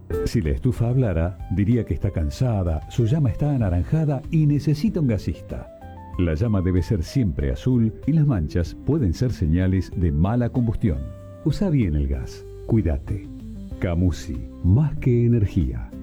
Si la estufa hablara, diría que está cansada, su llama está anaranjada y necesita un gasista. La llama debe ser siempre azul y las manchas pueden ser señales de mala combustión. Usa bien el gas. Cuídate. Camusi, más que energía.